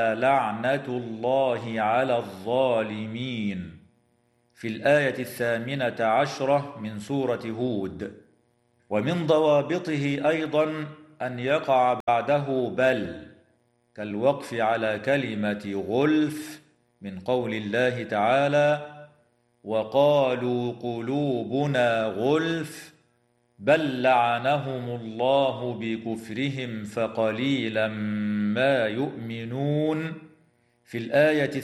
لعنة الله على الظالمين في الآية 18 من سورة هود. ومن ضوابطه أيضا أن يقع بعده بل، كالوقف على كلمة غلف من قول الله تعالى: وقالوا قلوبنا غلف بل لعنهم الله بكفرهم فقليلا ما يؤمنون في الآية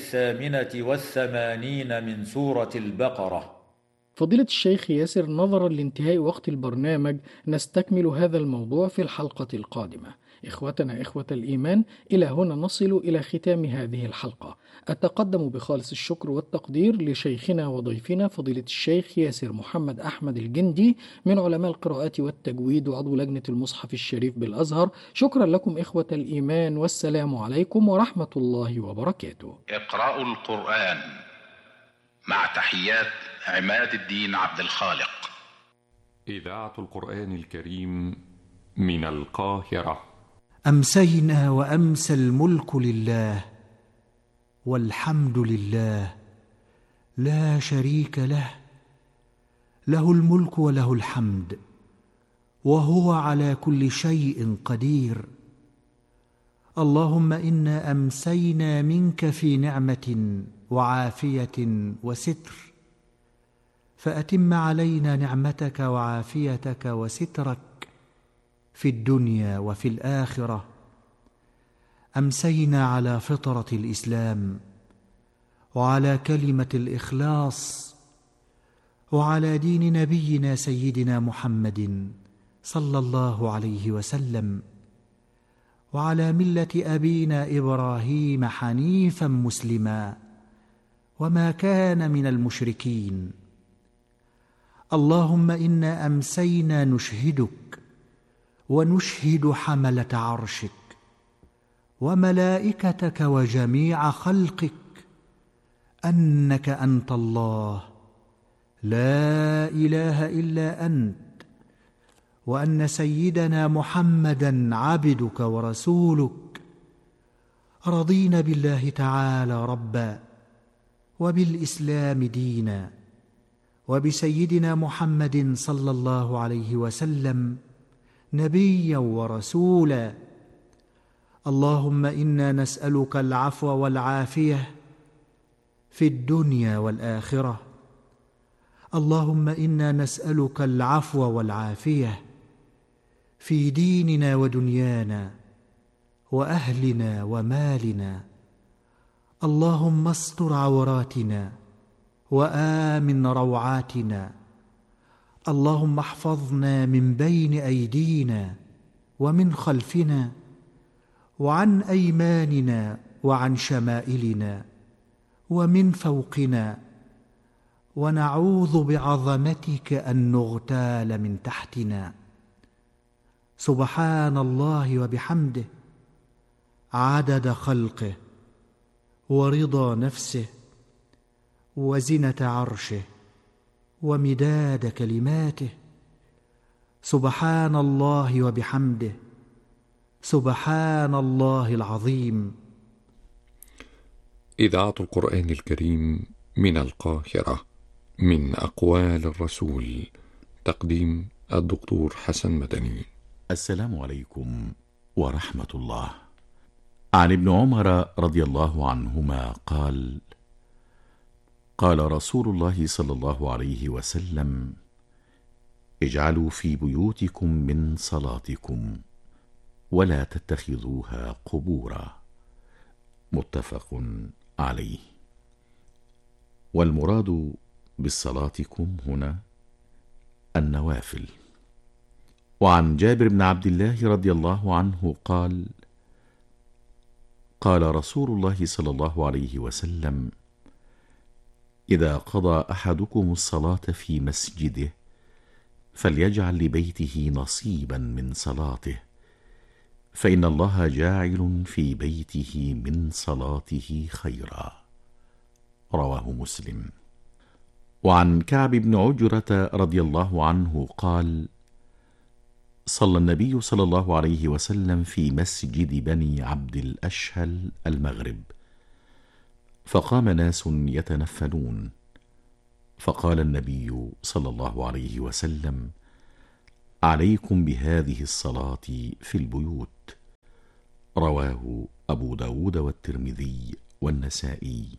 88 من سورة البقرة. فضيلة الشيخ ياسر، نظرا لانتهاء وقت البرنامج نستكمل هذا الموضوع في الحلقة القادمة. إخوتنا إخوة الإيمان، إلى هنا نصل إلى ختام هذه الحلقة. أتقدم بخالص الشكر والتقدير لشيخنا وضيفنا فضيلة الشيخ ياسر محمد أحمد الجندي من علماء القراءات والتجويد وعضو لجنة المصحف الشريف بالأزهر. شكرا لكم إخوة الإيمان، والسلام عليكم ورحمة الله وبركاته. اقرأوا القرآن مع تحيات عماد الدين عبد الخالق. إذاعة القرآن الكريم من القاهرة. أمسينا وأمسى الملك لله والحمد لله لا شريك له، له الملك وله الحمد وهو على كل شيء قدير. اللهم إنا أمسينا منك في نعمة وعافية وستر، فأتم علينا نعمتك وعافيتك وسترك في الدنيا وفي الآخرة. أمسينا على فطرة الإسلام وعلى كلمة الإخلاص وعلى دين نبينا سيدنا محمد صلى الله عليه وسلم، وعلى ملة أبينا إبراهيم حنيفا مسلما وما كان من المشركين. اللهم إنا أمسينا نشهدك ونشهد حملة عرشك وملائكتك وجميع خلقك أنك أنت الله لا إله إلا أنت، وأن سيدنا محمدا عبدك ورسولك. رضينا بالله تعالى ربا وبالإسلام دينا وبسيدنا محمد صلى الله عليه وسلم نبيا ورسولا. اللهم إنا نسألك العفو والعافية في الدنيا والآخرة. اللهم إنا نسألك العفو والعافية في ديننا ودنيانا وأهلنا ومالنا. اللهم استر عوراتنا وآمن روعاتنا. اللهم احفظنا من بين أيدينا ومن خلفنا وعن أيماننا وعن شمائلنا ومن فوقنا، ونعوذ بعظمتك أن نغتال من تحتنا. سبحان الله وبحمده عدد خلقه ورضا نفسه وزنة عرشه ومداد كلماته. سبحان الله وبحمده سبحان الله العظيم. إذاعة القرآن الكريم من القاهرة، من أقوال الرسول. تقديم الدكتور حسن مدني. السلام عليكم ورحمة الله. عن ابن عمر رضي الله عنهما قال: قال رسول الله صلى الله عليه وسلم: اجعلوا في بيوتكم من صلاتكم ولا تتخذوها قبورا. متفق عليه. والمراد بالصلاتكم هنا النوافل. وعن جابر بن عبد الله رضي الله عنه قال: قال رسول الله صلى الله عليه وسلم: إذا قضى أحدكم الصلاة في مسجده فليجعل لبيته نصيبا من صلاته، فإن الله جاعل في بيته من صلاته خيرا. رواه مسلم. وعن كعب بن عجرة رضي الله عنه قال: صلى النبي صلى الله عليه وسلم في مسجد بني عبد الأشهل المغرب، فقام ناس يتنفلون، فقال النبي صلى الله عليه وسلم: عليكم بهذه الصلاة في البيوت. رواه أبو داود والترمذي والنسائي.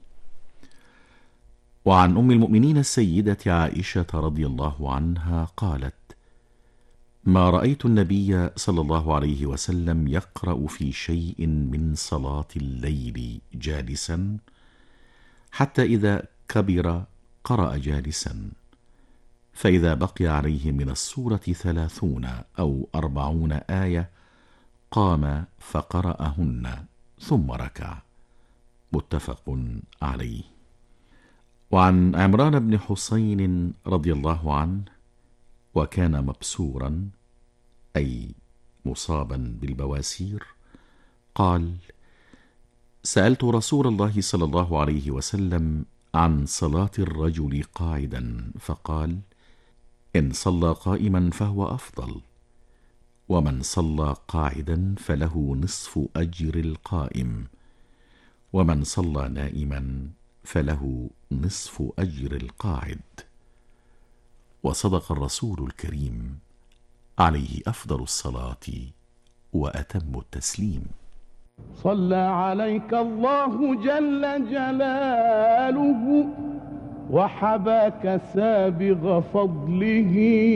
وعن أم المؤمنين السيدة عائشة رضي الله عنها قالت: ما رأيت النبي صلى الله عليه وسلم يقرأ في شيء من صلاة الليل جالسا، حتى إذا كبر قرأ جالسا، فإذا بقي عليه من السورة 30 أو 40 آية قام فقرأهن ثم ركع. متفق عليه. وعن عمران بن حسين رضي الله عنه، وكان مبسورا أي مصابا بالبواسير، قال: سألت رسول الله صلى الله عليه وسلم عن صلاة الرجل قاعدا، فقال: إن صلى قائما فهو أفضل، ومن صلى قاعدا فله نصف أجر القائم، ومن صلى نائما فله نصف أجر القاعد. وصدق الرسول الكريم عليه أفضل الصلاة وأتم التسليم. صلى عليك الله جل جلاله، وحباك سابغ فضله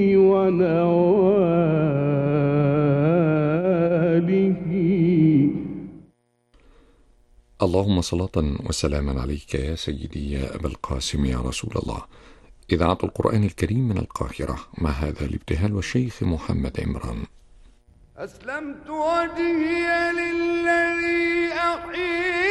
ونواله. اللهم صلاة وسلاما عليك يا سيدي يا أبا القاسم يا رسول الله. إذاعة القرآن الكريم من القاهرة، مع هذا الابتهال والشيخ محمد عمران. أسلمت وجهي للذي أحيي